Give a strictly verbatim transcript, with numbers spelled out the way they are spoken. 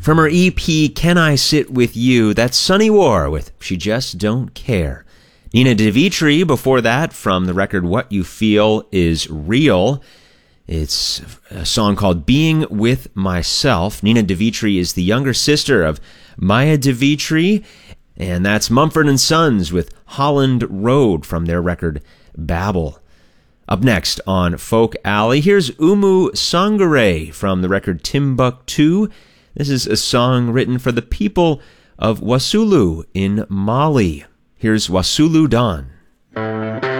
From her E P, Can I Sit With You? That's Sunny War with She Just Don't Care. Nina DeVitri before that from the record What You Feel Is Real. It's a song called Being With Myself. Nina DeVitri is the younger sister of Maya DeVitri, and that's Mumford and Sons with Holland Road from their record Babel. Up next on Folk Alley, here's Oumou Sangaré from the record Timbuktu. This is a song written for the people of Wassoulou in Mali. Here's Wassoulou Dan.